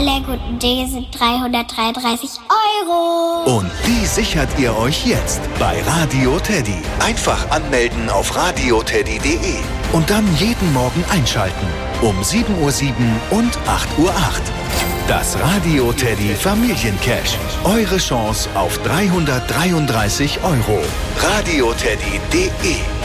aller guten Dinge sind 333 Euro. Und die sichert ihr euch jetzt bei Radio Teddy. Einfach anmelden auf radioteddy.de und dann jeden Morgen einschalten. Um 7:07 Uhr und 8:08 Uhr. Das Radio Teddy Familiencash. Eure Chance auf 333 Euro. radioteddy.de